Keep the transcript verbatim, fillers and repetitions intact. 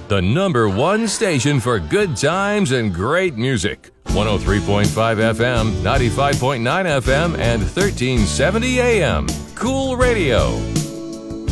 the number one station for good times and great music. one oh three point five F M, ninety-five point nine F M, and thirteen seventy A M. Cool Radio.